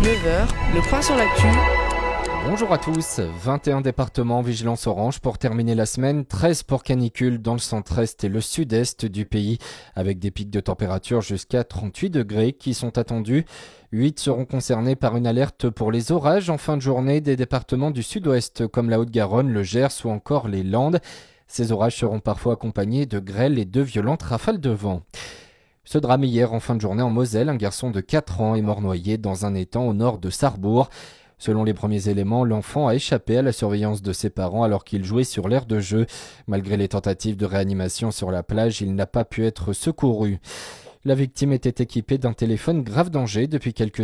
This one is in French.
9 heures, le point sur l'actu. Bonjour à tous, 21 départements vigilance orange pour terminer la semaine, 13 pour canicule dans le centre-est et le sud-est du pays, avec des pics de température jusqu'à 38 degrés qui sont attendus. 8 seront concernés par une alerte pour les orages en fin de journée des départements du sud-ouest comme la Haute-Garonne, le Gers ou encore les Landes. Ces orages seront parfois accompagnés de grêles et de violentes rafales de vent. Ce drame hier en fin de journée en Moselle, un garçon de 4 ans est mort noyé dans un étang au nord de Sarrebourg. Selon les premiers éléments, l'enfant a échappé à la surveillance de ses parents alors qu'il jouait sur l'aire de jeu. Malgré les tentatives de réanimation sur la plage, il n'a pas pu être secouru. La victime était équipée d'un téléphone grave danger depuis quelques